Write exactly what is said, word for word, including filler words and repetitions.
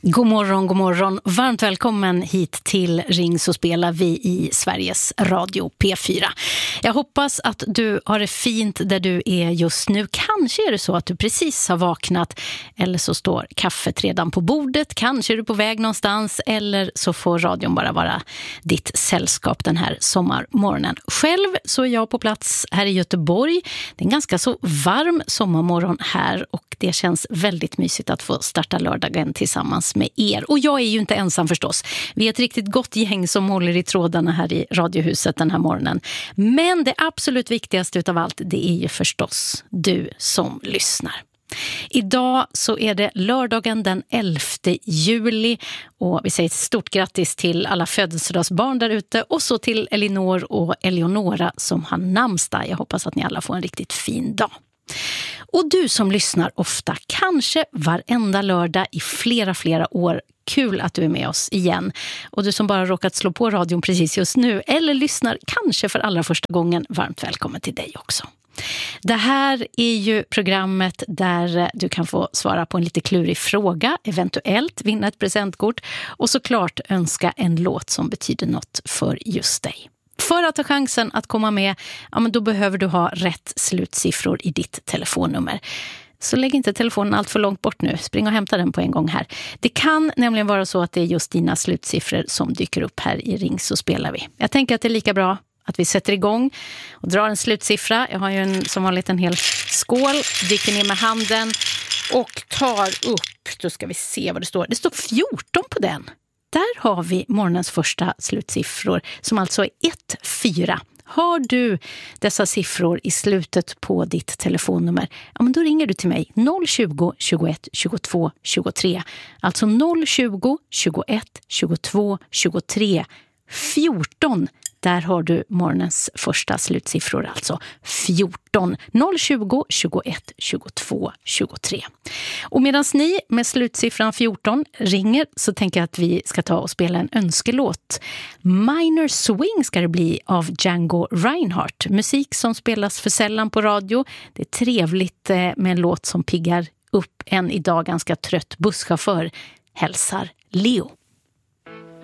God morgon, god morgon. Varmt välkommen hit till Ring så spelar vi i Sveriges Radio P fyra. Jag hoppas att du har det fint där du är just nu. Kanske är det så att du precis har vaknat eller så står kaffet redan på bordet. Kanske är du på väg någonstans eller så får radion bara vara ditt sällskap den här sommarmorgonen. Själv så är jag på plats här i Göteborg. Det är en ganska så varm sommarmorgon här och det känns väldigt mysigt att få starta lördagen tillsammans med er. Och jag är ju inte ensam förstås. Vi är ett riktigt gott gäng som håller i trådarna här i radiohuset den här morgonen. Men det absolut viktigaste utav allt, det är ju förstås du som lyssnar. Idag så är det lördagen den elfte juli och vi säger ett stort grattis till alla födelsedagsbarn där ute och så till Elinor och Eleonora som har namnsdag. Jag hoppas att ni alla får en riktigt fin dag. Och du som lyssnar ofta, kanske varenda lördag i flera, flera år. Kul att du är med oss igen. Och du som bara råkat slå på radion precis just nu eller lyssnar kanske för allra första gången, varmt välkommen till dig också. Det här är ju programmet där du kan få svara på en lite klurig fråga, eventuellt vinna ett presentkort och såklart önska en låt som betyder något för just dig. För att ha chansen att komma med, ja, men då behöver du ha rätt slutsiffror i ditt telefonnummer. Så lägg inte telefonen allt för långt bort nu. Spring och hämta den på en gång här. Det kan nämligen vara så att det är just dina slutsiffror som dyker upp här i Ring så spelar vi. Jag tänker att det är lika bra att vi sätter igång och drar en slutsiffra. Jag har ju en, som vanligt en hel skål. Dyker ner med handen och tar upp. Då ska vi se vad det står. Det står fjorton på den. Där har vi morgonens första slutsiffror som alltså är ett fyra. Har du dessa siffror i slutet på ditt telefonnummer, ja men då ringer du till mig noll tjugo, tjugoett, tjugotvå, tjugotre. Alltså noll tjugo, tjugoett, tjugotvå, tjugotre, fjorton. Där har du morgonens första slutsiffror, alltså fjorton, noll tjugo, tjugoett, tjugotvå, tjugotre. Och medan ni med slutsiffran fjorton ringer så tänker jag att vi ska ta och spela en önskelåt. Minor Swing ska det bli av Django Reinhardt. Musik som spelas för sällan på radio. Det är trevligt med en låt som piggar upp en idag ganska trött busschaufför. Hälsar Leo.